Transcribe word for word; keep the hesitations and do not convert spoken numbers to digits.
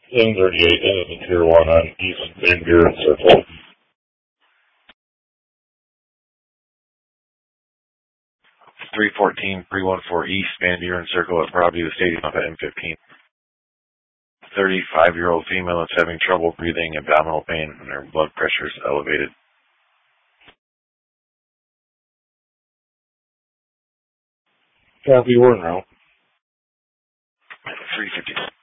ten thirty-eight, in Tier one on East Van Buren Circle. three fourteen, three one four East Van Buren Circle at property of the stadium at M fifteen. thirty-five-year-old female is having trouble breathing, abdominal pain, and her blood pressure is elevated. Copy, we're now. three fifty.